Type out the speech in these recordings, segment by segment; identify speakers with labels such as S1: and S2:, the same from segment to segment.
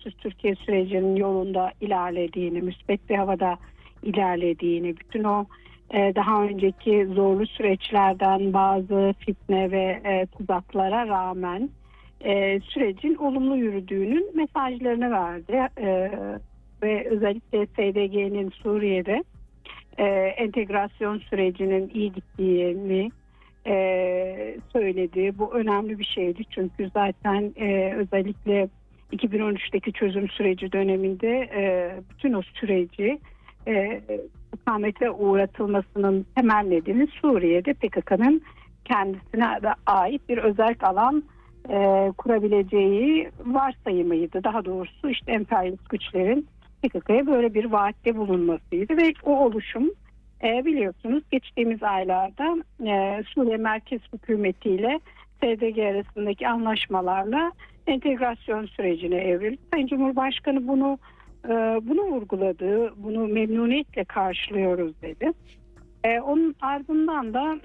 S1: terörsüz Türkiye sürecinin yolunda ilerlediğini, müsbet bir havada ilerlediğini, bütün o daha önceki zorlu süreçlerden bazı fitne ve tuzaklara rağmen sürecin olumlu yürüdüğünün mesajlarını verdi. Ve özellikle SDG'nin Suriye'de entegrasyon sürecinin iyi gittiğini söyledi. Bu önemli bir şeydi çünkü zaten özellikle 2013'teki çözüm süreci döneminde bütün o süreci hukamete uğratılmasının temel nedeni Suriye'de PKK'nın kendisine ait bir özerk alan kurabileceği varsayımıydı. Daha doğrusu işte emperyalist güçlerin PKK'ya böyle bir vaatte bulunmasıydı ve o oluşum biliyorsunuz geçtiğimiz aylarda Suriye Merkez Hükümeti ile SDG arasındaki anlaşmalarla entegrasyon sürecine evrildi. Sayın Cumhurbaşkanı bunu vurguladı, bunu memnuniyetle karşılıyoruz dedi. Onun ardından da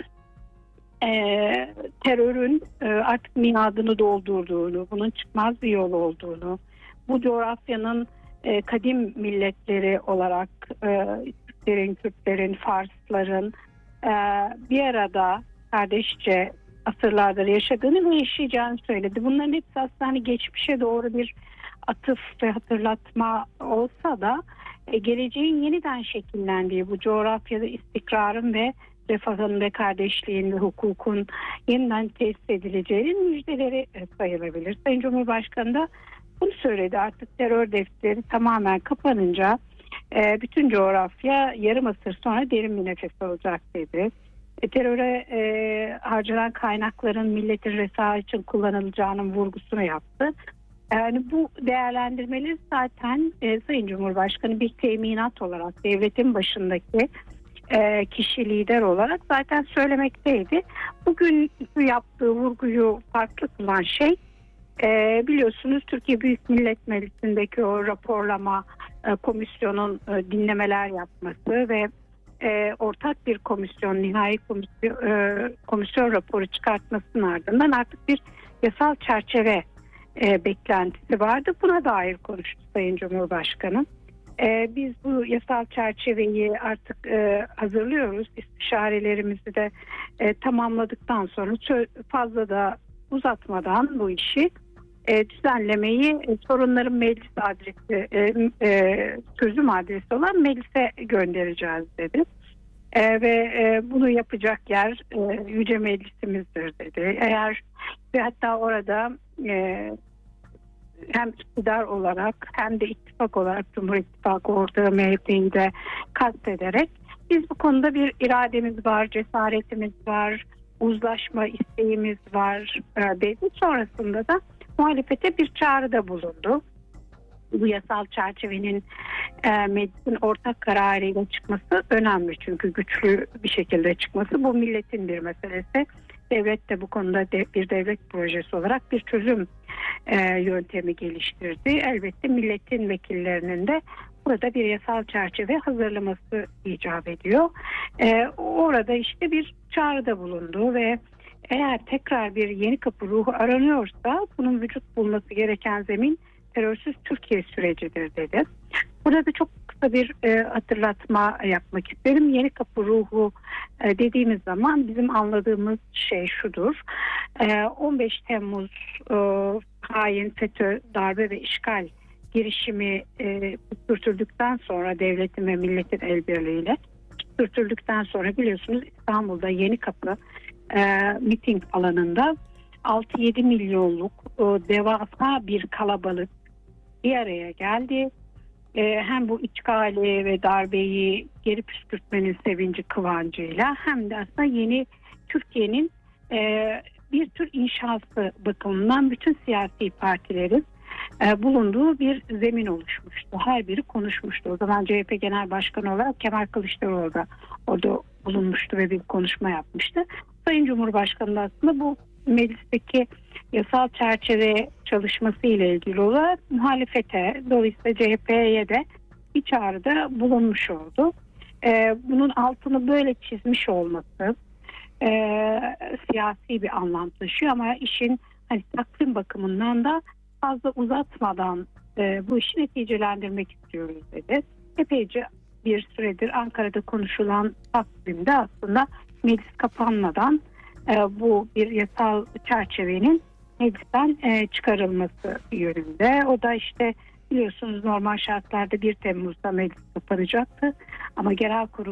S1: terörün artık miadını doldurduğunu, bunun çıkmaz bir yol olduğunu, bu coğrafyanın kadim milletleri olarak Türklerin, Kürtlerin, Farsların bir arada kardeşçe asırlardır yaşadığını ve yaşayacağını söyledi. Bunların hepsi aslında hani geçmişe doğru bir atıf ve hatırlatma olsa da geleceğin yeniden şekillendiği, bu coğrafyada istikrarın ve refahın ve kardeşliğin ve hukukun yeniden tesis edileceğinin müjdeleri sayılabilir. Sayın Cumhurbaşkanı da bunu söyledi. Artık terör defteri tamamen kapanınca bütün coğrafya yarım asır sonra derin bir nefes alacak dedi. Teröre harcanan kaynakların milletin refahı için kullanılacağının vurgusunu yaptı. Yani bu değerlendirmeleri zaten Sayın Cumhurbaşkanı bir teminat olarak devletin başındaki kişi lider olarak zaten söylemekteydi. Bugün yaptığı vurguyu farklı kılan şey biliyorsunuz Türkiye Büyük Millet Meclisi'ndeki o raporlama komisyonun dinlemeler yapması ve ortak bir komisyon, nihai komisyon raporu çıkartmasının ardından artık bir yasal çerçeve beklentisi vardı. Buna dair konuştu Sayın Cumhurbaşkanı. Biz bu yasal çerçeveyi artık hazırlıyoruz. İstişarelerimizi de tamamladıktan sonra fazla da uzatmadan bu işi düzenlemeyi sorunların meclis adresi, çözüm adresi olan meclise göndereceğiz dedi. Ve bunu yapacak yer Yüce Meclisimizdir dedi. Ve hatta orada hem iktidar olarak hem de ittifak olarak Cumhur İttifakı ortağı MHP'yi de kastederek biz bu konuda bir irademiz var, cesaretimiz var, uzlaşma isteğimiz var dedi. Sonrasında da muhalefete bir çağrıda bulundu. Bu yasal çerçevenin meclisin ortak kararıyla çıkması önemli çünkü güçlü bir şekilde çıkması bu milletin bir meselesi. Devlet de bu konuda bir devlet projesi olarak bir çözüm yöntemi geliştirdi. Elbette milletin vekillerinin de burada bir yasal çerçeve hazırlaması icap ediyor. Orada işte bir çağrıda bulundu ve eğer tekrar bir yeni kapı ruhu aranıyorsa bunun vücut bulması gereken zemin terörsüz Türkiye sürecidir dedi. Burada da çok kısa bir hatırlatma yapmak isterim. Yeni kapı ruhu dediğimiz zaman bizim anladığımız şey şudur. 15 Temmuz hain FETÖ darbe ve işgal girişimi püskürtüldükten sonra devletin ve milletin el birliğiyle püskürtüldükten sonra biliyorsunuz İstanbul'da Yenikapı miting alanında 6-7 milyonluk devasa bir kalabalık bir araya geldi. Hem bu işgali ve darbeyi geri püskürtmenin sevinci kıvancıyla hem de aslında yeni Türkiye'nin bir tür inşası bakımından bütün siyasi partilerin bulunduğu bir zemin oluşmuştu. Her biri konuşmuştu. O zaman CHP Genel Başkanı olarak Kemal Kılıçdaroğlu da orada bulunmuştu ve bir konuşma yapmıştı. Sayın Cumhurbaşkanı da aslında bu meclisteki yasal çerçeve çalışması ile ilgili olarak muhalefete, dolayısıyla CHP'ye de bir çağrıda bulunmuş oldu. Bunun altını böyle çizmiş olması siyasi bir anlam taşıyor ama işin hani takvim bakımından da fazla uzatmadan bu işi neticelendirmek istiyoruz dedi. Epeyce bir süredir Ankara'da konuşulan takvimde aslında meclis kapanmadan bu bir yasal çerçevenin meclisten çıkarılması yönünde. O da işte biliyorsunuz normal şartlarda 1 Temmuz'da meclis kapanacaktı ama genel kurul